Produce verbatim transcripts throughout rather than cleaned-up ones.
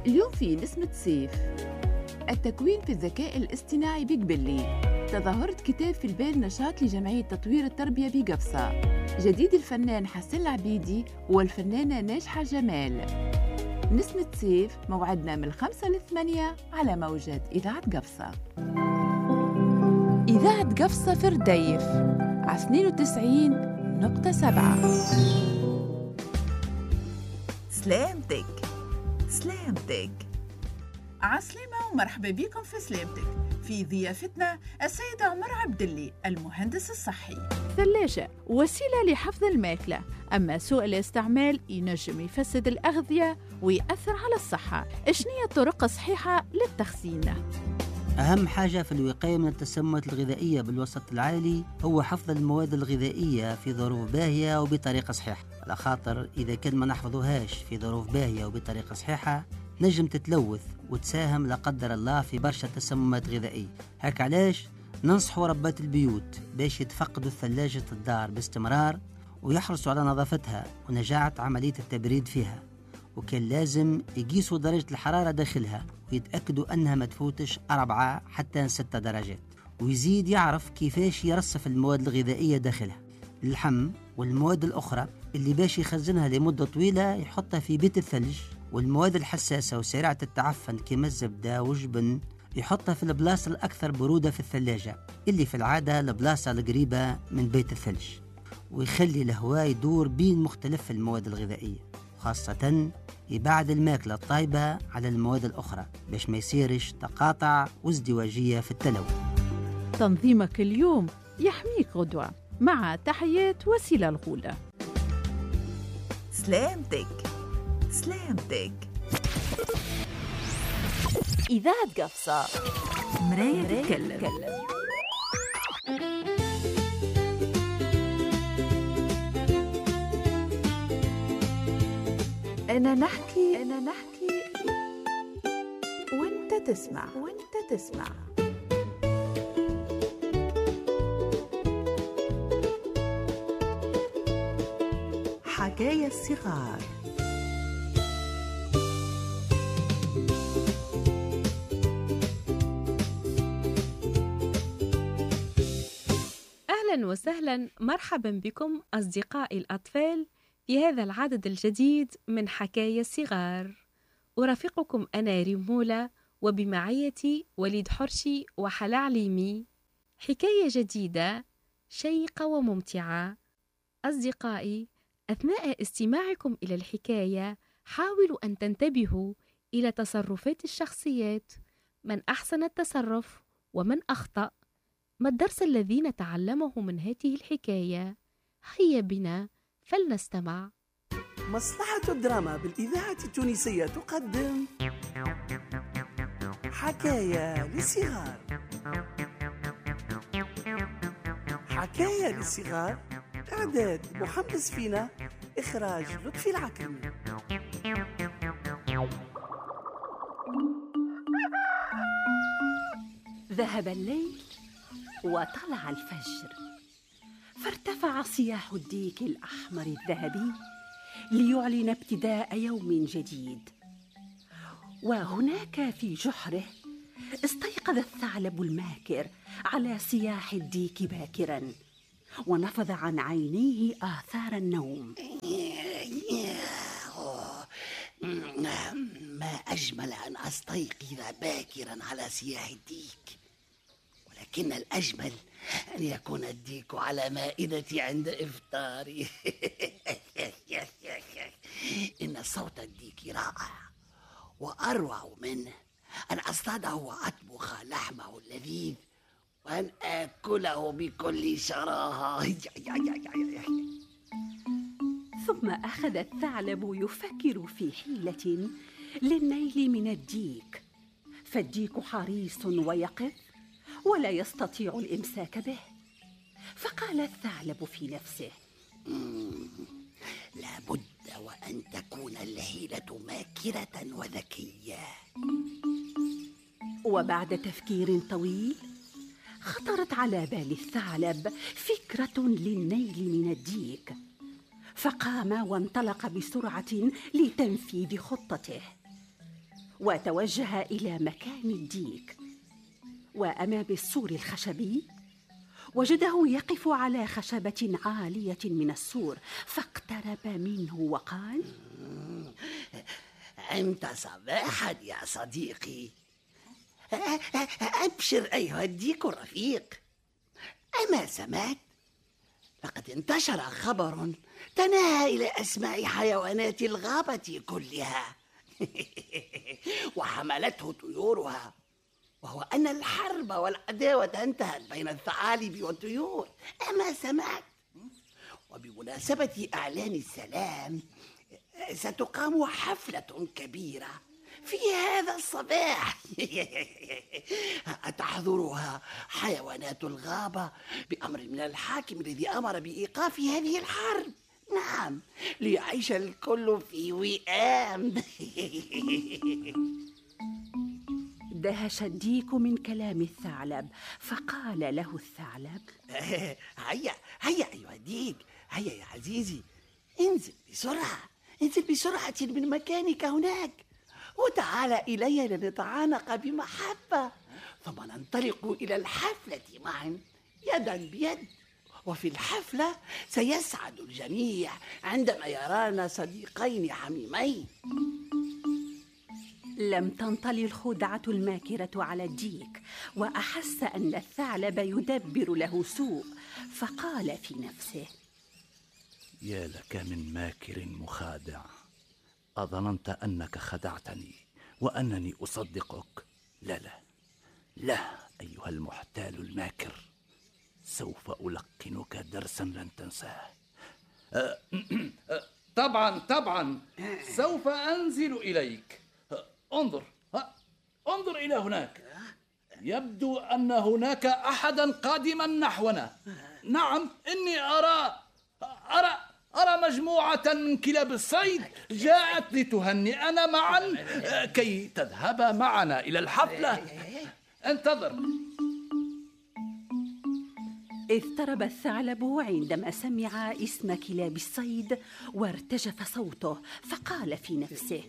اليوم في نسمة سيف. التكوين في الذكاء الاصطناعي بقبلي. تظاهرة كتاب في البال نشاط لجمعية تطوير التربية بقفصة. جديد الفنان حسن العبيدي والفنانة ناجحة جمال. نسمة سيف موعدنا من الخمسة للثمانية على موجة إذاعة قفصة. إذاعة قفصة في رديف على اثنين وتسعين نقطة سبعة. سلامتك سلامتك. عسلامة ومرحبا بكم في سلامتك. في ضيافتنا السيد عمر عبدلي المهندس الصحي. ثلاجة وسيلة لحفظ الماكلة، أما سوء الاستعمال ينجم يفسد الأغذية ويأثر على الصحة. إشنية الطرق الصحيحة للتخزين؟ أهم حاجة في الوقاية من التسممات الغذائية بالوسط العالي هو حفظ المواد الغذائية في ظروف باهية وبطريقة صحيحة، على خاطر إذا كان ما نحفظوهاش في ظروف باهية وبطريقة صحيحة نجم تتلوث وتساهم لا قدر الله في برشا تسممات غذائية. هك علاش ننصحوا ربات البيوت باش يتفقدوا ثلاجة الدار باستمرار ويحرصوا على نظافتها ونجاعة عملية التبريد فيها، وكان لازم يقيسوا درجة الحرارة داخلها ويتأكدوا أنها ما تفوتش أربعة حتى ستة درجات، ويزيد يعرف كيفاش يرصف المواد الغذائية داخلها. اللحم والمواد الأخرى اللي باش يخزنها لمدة طويلة يحطها في بيت الثلج، والمواد الحساسة وسريعة التعفن كما الزبدة والجبن يحطها في البلاصة الأكثر برودة في الثلاجة اللي في العادة البلاصة القريبة من بيت الثلج، ويخلي الهواء يدور بين مختلف المواد الغذائية، خاصة يبعد الماكلة الطيبة على المواد الأخرى باش ما يصيرش تقاطع وازدواجية في التلوث. تنظيمك اليوم يحميك غدوة. مع تحيات وسيلة الغولة. سلامتك سلامتك. إذاعة قفصة، مراية تتكلم. أنا نحكي أنا نحكي وأنت تسمع وأنت تسمع. حكاية الصغار. أهلا وسهلا، مرحبا بكم أصدقائي الأطفال في هذا العدد الجديد من حكاية الصغار. أرافقكم أنا ريمولة وبمعيتي وليد حرشي وحلا عليمي. حكاية جديدة شيقة وممتعة. أصدقائي، أثناء استماعكم إلى الحكاية حاولوا أن تنتبهوا إلى تصرفات الشخصيات، من أحسن التصرف ومن أخطأ. ما الدرس الذي نتعلمه من هذه الحكاية؟ هيا بنا فلنستمع. مصلحة الدراما بالإذاعة التونسية تقدم حكاية للصغار. حكاية للصغار، إعداد محمد سفينة، إخراج لطفي العكرمي. ذهب الليل وطلع الفجر، فارتفع صياح الديك الأحمر الذهبي ليعلن ابتداء يوم جديد. وهناك في جحره استيقظ الثعلب الماكر على صياح الديك باكرا، ونفض عن عينيه آثار النوم. ما أجمل أن أستيقظ باكرا على صياح الديك، ولكن الأجمل أن يكون الديك على مائدتي عند إفطاري. إن صوت الديك رائع، وأروع منه أن أصطاده وأطبخ لحمه اللذيذ وأن آكله بكل شراهة. ثم أخذ الثعلب يفكر في حيلة للنيل من الديك، فالديك حريص ويقظ ولا يستطيع الإمساك به. فقال الثعلب في نفسه: لابد وأن تكون الحيلة ماكرة وذكية. وبعد تفكير طويل خطرت على بال الثعلب فكرة للنيل من الديك، فقام وانطلق بسرعة لتنفيذ خطته. وتوجه إلى مكان الديك، وأمام السور الخشبي وجده يقف على خشبة عالية من السور، فاقترب منه وقال: أنت صباحا يا صديقي. أبشر أيها الديك الرفيق، أما سمعت؟ لقد انتشر خبر تناهى إلى أسماء حيوانات الغابة كلها وحملته طيورها، وهو أن الحرب والعداوة انتهت بين الثعالب والطيور. أما سمعت؟ وبمناسبة إعلان السلام ستقام حفلة كبيرة في هذا الصباح أتحضرها حيوانات الغابة بأمر من الحاكم الذي أمر بإيقاف هذه الحرب. نعم، ليعيش الكل في وئام. دهش الديك من كلام الثعلب، فقال له الثعلب: هيا هيا أيها الديك، هيا يا عزيزي، انزل بسرعة، انزل بسرعة من مكانك هناك وتعال إلي لنتعانق بمحبة، ثم ننطلق إلى الحفلة معا يدا بيد. وفي الحفلة سيسعد الجميع عندما يرانا صديقين حميمين. لم تنطلي الخدعة الماكرة على الديك، وأحس أن الثعلب يدبر له سوء، فقال في نفسه: يا لك من ماكر مخادع، أظننت أنك خدعتني وأنني أصدقك؟ لا لا لا أيها المحتال الماكر، سوف ألقنك درسا لن تنساه. أه أه طبعا طبعا سوف أنزل إليك. انظر انظر إلى هناك، يبدو أن هناك أحدا قادما نحونا. نعم، إني أرى أرى أرى مجموعة من كلاب الصيد جاءت لتهنئنا معا كي تذهب معنا إلى الحفلة. انتظر. اضطرب الثعلب عندما سمع اسم كلاب الصيد وارتجف صوته، فقال في نفسه: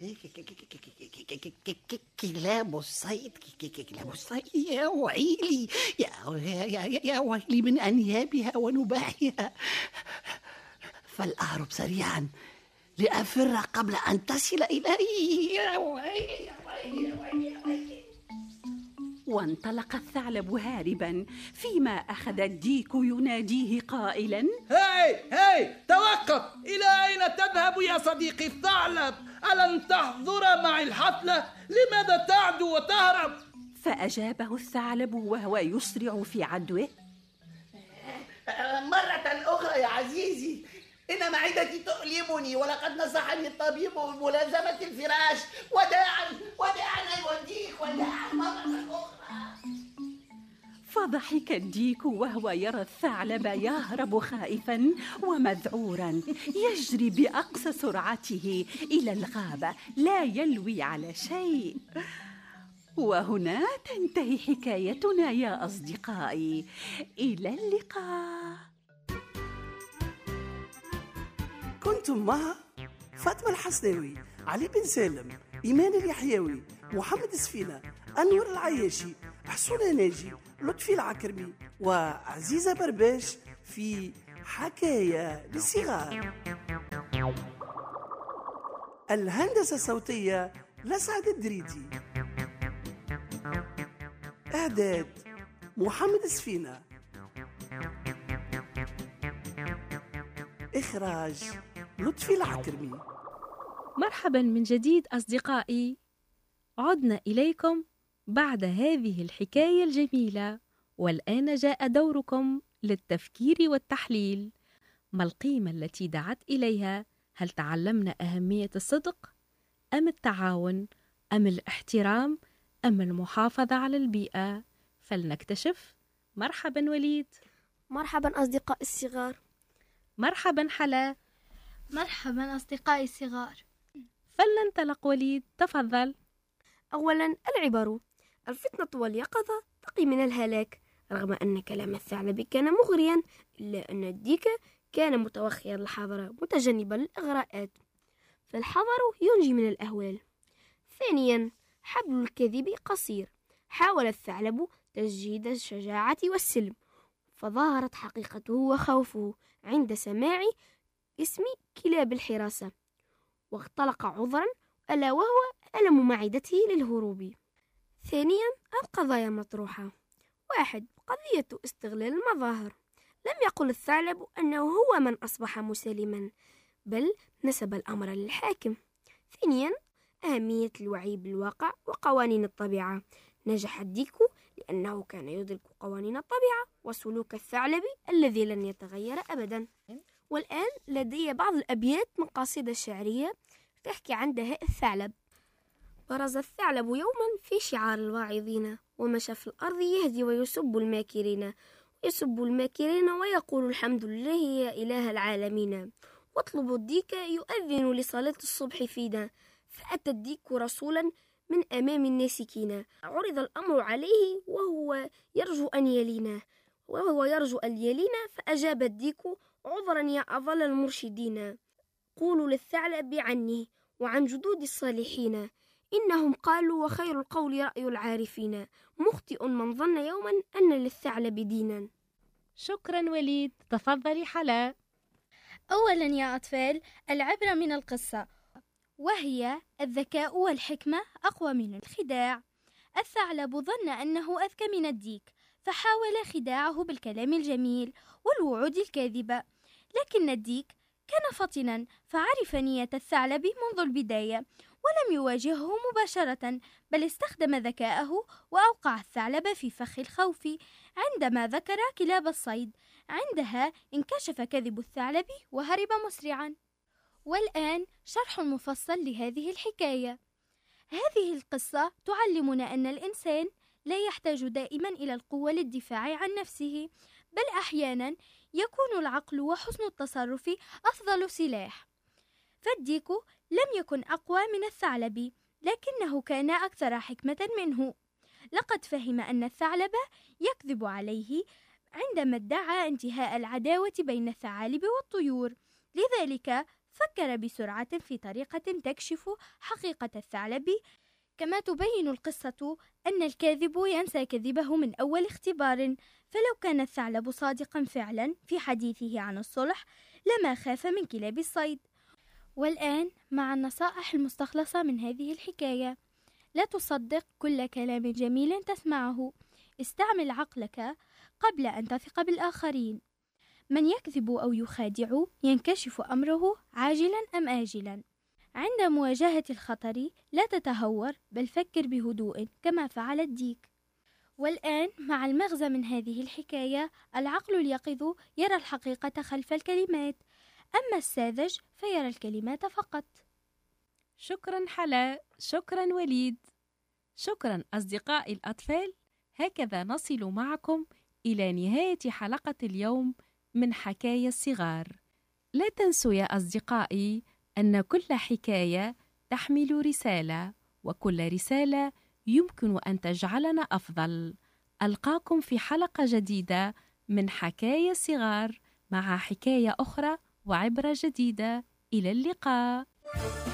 كلاب الصيد كلاب الصيد يا ويلي، يا, يا, يا ويلي من أنيابها ونباحها، فلأهرب سريعا لأفر قبل أن تصل إلي. يا ويلي يا ويلي يا ويلي يا ويلي. وانطلق الثعلب هاربا، فيما أخذ الديك يناديه قائلا: هاي هاي توقف، إلى أين تذهب يا صديقي الثعلب؟ ألن تحضر معي الحفلة؟ لماذا تعدو وتهرب؟ فأجابه الثعلب وهو يسرع في عدوه: مرة أخرى يا عزيزي، إن معدتي تؤلمني، ولقد نصحني الطبيب بملازمة الفراش. وداعا وداعا أيها الديك، وداعا مرة أخرى. فضحك الديك وهو يرى الثعلب يهرب خائفا ومذعورا، يجري بأقصى سرعته إلى الغابة، لا يلوي على شيء. وهنا تنتهي حكايتنا يا أصدقائي، إلى اللقاء. كنتم مع فاطمة الحسناوي، علي بن سالم، إيمان اليحيوي، محمد سفينة، أنور العياشي، حسون ناجي، لطفي العكرمي، وعزيزة برباش في حكاية للصغار. الهندسة الصوتية لسعد الدريدي، إعداد محمد سفينة، إخراج لطفي العكرمي. مرحبا من جديد أصدقائي، عدنا إليكم بعد هذه الحكاية الجميلة، والآن جاء دوركم للتفكير والتحليل. ما القيمة التي دعت إليها؟ هل تعلمنا أهمية الصدق أم التعاون أم الاحترام أم المحافظة على البيئة؟ فلنكتشف. مرحبا وليد. مرحبا أصدقائي الصغار. مرحبا حلا. مرحبا أصدقائي الصغار. فلننطلق وليد، تفضل. أولا، العبر. الفطنة واليقظة تقي من الهلاك. رغم أن كلام الثعلب كان مغريا، إلا أن الديك كان متوخيا الحذر متجنبا الإغراءات، فالحذر ينجي من الأهوال. ثانيا، حبل الكذب قصير. حاول الثعلب تجديد الشجاعة والسلم، فظهرت حقيقته وخوفه عند سماع اسم كلاب الحراسة، واختلق عذرا ألا وهو ألم معدته للهروب. ثانيا، القضايا مطروحة. واحد، قضية استغلال المظاهر. لم يقل الثعلب أنه هو من أصبح مسالما، بل نسب الأمر للحاكم. ثانيا، أهمية الوعي بالواقع وقوانين الطبيعة. نجح الديك لأنه كان يدرك قوانين الطبيعة وسلوك الثعلب الذي لن يتغير أبدا. والآن لدي بعض الأبيات من قصيدة شعرية تحكي عن دهاء الثعلب. برز الثعلب يوما في شعار الواعظين، ومشى في الأرض يهدي ويسب الماكرين، يسب الماكرين ويقول الحمد لله يا إله العالمين. واطلب الديك يؤذن لصلاة الصبح فينا، فأتى الديك رسولا من أمام الناسكين. عرض الأمر عليه وهو يرجو أن يلينا، وهو يرجو أن يلينا، فأجاب الديك عذرا يا أضل المرشدين. قولوا للثعلب عني وعن جدود الصالحين، إنهم قالوا وخير القول رأي العارفين. مخطئ من ظن يوما أن للثعلب دينا. شكرا وليد. تفضلي حلا. أولا يا أطفال، العبرة من القصة، وهي الذكاء والحكمة أقوى من الخداع. الثعلب ظن أنه أذكى من الديك، فحاول خداعه بالكلام الجميل والوعود الكاذبة، لكن الديك كان فطنا فعرف نية الثعلب منذ البداية، ولم يواجهه مباشرة، بل استخدم ذكاءه وأوقع الثعلب في فخ الخوف عندما ذكر كلاب الصيد. عندها انكشف كذب الثعلب وهرب مسرعا. والآن شرح مفصل لهذه الحكاية. هذه القصة تعلمنا أن الإنسان لا يحتاج دائما إلى القوة للدفاع عن نفسه، بل أحيانا يكون العقل وحسن التصرف أفضل سلاح. فالديك لم يكن أقوى من الثعلب، لكنه كان أكثر حكمة منه. لقد فهم أن الثعلب يكذب عليه عندما ادعى انتهاء العداوة بين الثعالب والطيور، لذلك فكر بسرعة في طريقة تكشف حقيقة الثعلب. كما تبين القصة أن الكاذب ينسى كذبه من أول اختبار، فلو كان الثعلب صادقا فعلا في حديثه عن الصلح لما خاف من كلاب الصيد. والآن مع النصائح المستخلصة من هذه الحكاية. لا تصدق كل كلام جميل تسمعه، استعمل عقلك قبل أن تثق بالآخرين. من يكذب أو يخادع ينكشف أمره عاجلا أم آجلا. عند مواجهة الخطر لا تتهور، بل فكر بهدوء كما فعل الديك. والآن مع المغزى من هذه الحكاية، العقل اليقظ يرى الحقيقة خلف الكلمات، أما الساذج فيرى الكلمات فقط. شكرا حلا. شكرا وليد. شكرا أصدقائي الأطفال. هكذا نصل معكم إلى نهاية حلقة اليوم من حكاية الصغار. لا تنسوا يا أصدقائي أن كل حكاية تحمل رسالة، وكل رسالة يمكن أن تجعلنا أفضل. ألقاكم في حلقة جديدة من حكاية الصغار مع حكاية أخرى وعبرة جديدة. إلى اللقاء.